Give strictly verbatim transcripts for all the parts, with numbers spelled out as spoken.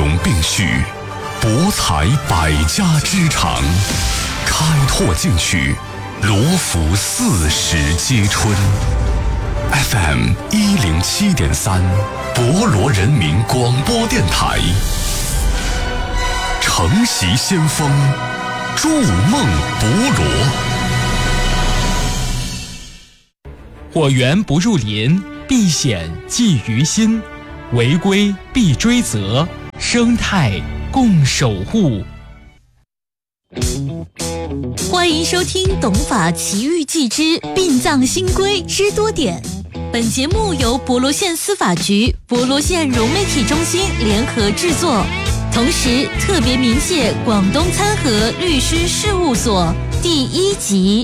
荣并蓄，博采百家之长，开拓进取，罗浮四时皆春。F M 一零七点三，博罗人民广播电台，承袭先锋，筑梦博罗。 火源不入林，避险忌于心，违规必追责，生态共守护。 欢迎收听《懂法奇遇记之殡葬新规知多点》。本节目由博罗县司法局、博罗县融媒体中心联合制作，同时特别鸣谢广东参合律师事务所。第一集。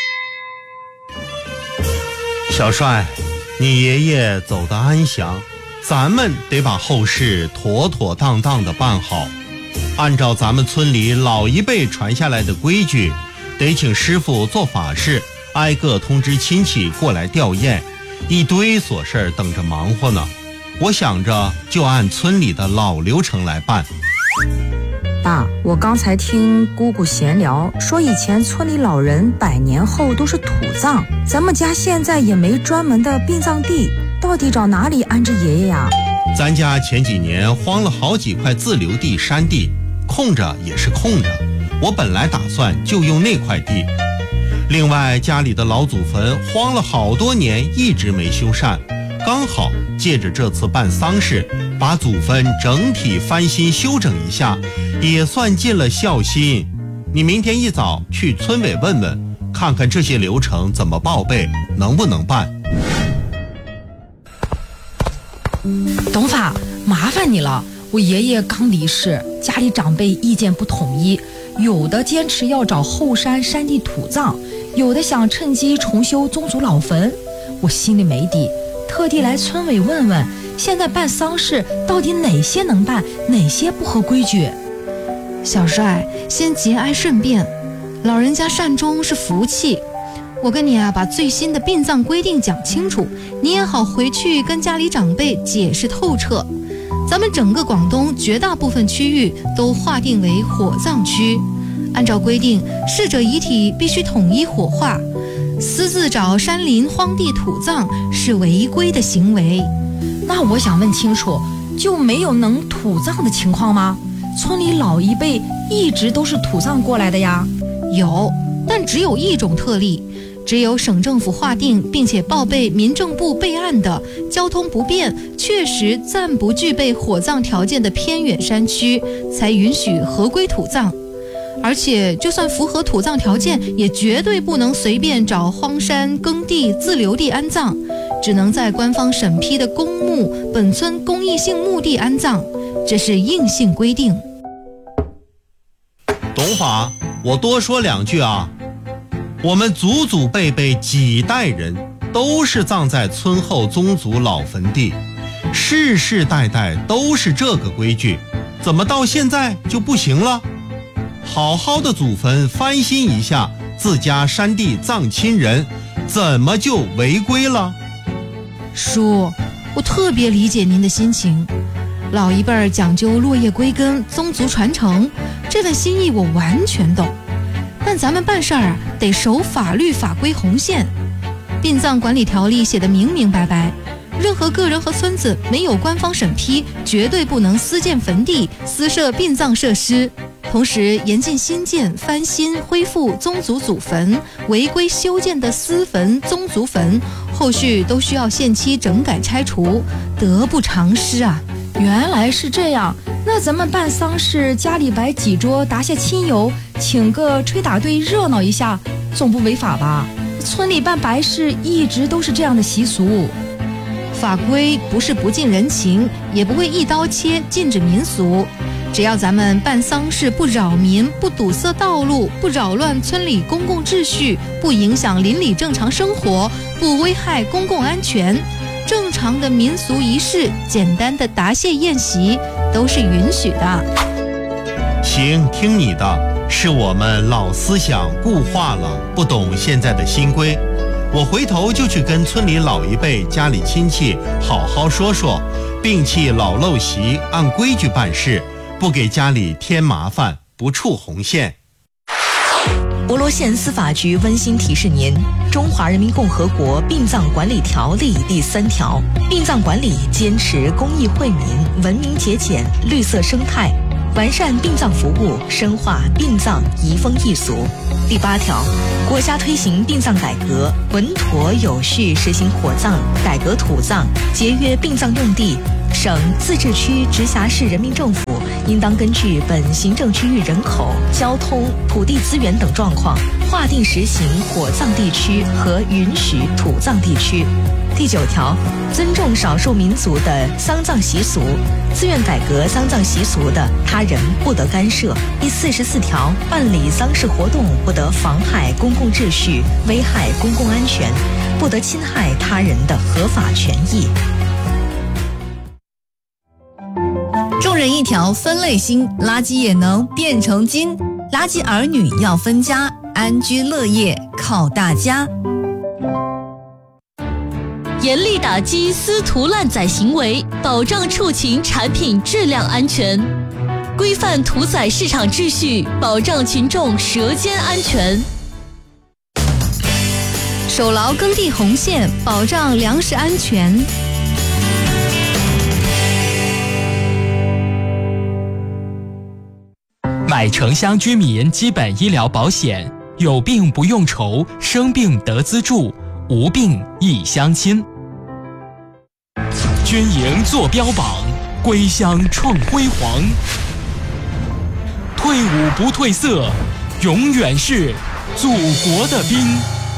小帅，你爷爷走得安详，咱们得把后事妥妥当当的办好。按照咱们村里老一辈传下来的规矩，得请师傅做法事，挨个通知亲戚过来吊唁，一堆琐事等着忙活呢。我想着就按村里的老流程来办。 爸，我刚才听姑姑闲聊，说以前村里老人百年后都是土葬，咱们家现在也没专门的殡葬地，到底找哪里安置爷爷呀？ 咱家前几年荒了好几块自留地山地，空着也是空着，我本来打算就用那块地。另外家里的老祖坟荒了好多年，一直没修缮，刚好借着这次办丧事，把祖坟整体翻新修整一下，也算尽了孝心。你明天一早去村委问问，看看这些流程怎么报备，能不能办。 董法，麻烦你了，我爷爷刚离世，家里长辈意见不统一，有的坚持要找后山山地土葬，有的想趁机重修宗族老坟，我心里没底，特地来村委问问，现在办丧事到底哪些能办，哪些不合规矩？ 小帅，先节哀顺变，老人家善终是福气。我跟你啊，把最新的殡葬规定讲清楚，你也好回去跟家里长辈解释透彻。咱们整个广东绝大部分区域都划定为火葬区，按照规定，逝者遗体必须统一火化，私自找山林荒地土葬是违规的行为。 那我想问清楚，就没有能土葬的情况吗？村里老一辈一直都是土葬过来的呀。 有，但只有一种特例，只有省政府划定并且报备民政部备案的交通不便、确实暂不具备火葬条件的偏远山区，才允许合规土葬。而且就算符合土葬条件，也绝对不能随便找荒山耕地自留地安葬，只能在官方审批的公墓、本村公益性墓地安葬，这是硬性规定。 董法，我多说两句啊。我们祖祖辈辈几代人都是葬在村后宗族老坟地，世世代代都是这个规矩，怎么到现在就不行了？好好的祖坟翻新一下，自家山地葬亲人，怎么就违规了？ 叔，我特别理解您的心情，老一辈儿讲究落叶归根、宗族传承，这份心意我完全懂。但咱们办事儿啊，得守法律法规红线。殡葬管理条例写得明明白白，任何个人和村子没有官方审批，绝对不能私建坟地、私设殡葬设施。同时严禁新建、翻新、恢复宗族祖坟，违规修建的私坟、宗族坟，后续都需要限期整改拆除，得不偿失啊！ 原来是这样，那咱们办丧事，家里摆几桌，答谢亲友，请个吹打队热闹一下，总不违法吧？村里办白事一直都是这样的习俗。 法规不是不近人情，也不会一刀切禁止民俗，只要咱们办丧事不扰民、不堵塞道路、不扰乱村里公共秩序、不影响邻里正常生活、不危害公共安全，正常的民俗仪式、简单的答谢宴席都是允许的。 行，听你的，是我们老思想固化了，不懂现在的新规。我回头就去跟村里老一辈、家里亲戚好好说说， 摒弃老陋习，按规矩办事，不给家里添麻烦，不触红线。 博罗县司法局温馨提示您：中华人民共和国殡葬管理条例第三条，殡葬管理坚持公益惠民、文明节俭、绿色生态，完善殡葬服务，深化殡葬移风易俗。第八条，国家推行殡葬改革，稳妥有序实行火葬、改革土葬、节约殡葬用地。省、自治区、直辖市人民政府应当根据本行政区域人口、交通、土地资源等状况，划定实行火葬地区和允许土葬地区。第九条，尊重少数民族的丧葬习俗，自愿改革丧葬习俗的他人不得干涉。第四十四条，办理丧事活动不得妨害公共秩序，危害公共安全，不得侵害他人的合法权益。 众人一条分类心，垃圾也能变成金。垃圾儿女要分家，安居乐业靠大家。 严厉打击私涂滥载行为，保障畜禽产品质量安全，规范屠宰市场秩序，保障群众舌尖安全。 守牢耕地红线，保障粮食安全。 买城乡居民基本医疗保险，有病不用愁，生病得资助，无病亦相亲。军营做标榜，归乡创辉煌。退伍不褪色，永远是祖国的兵。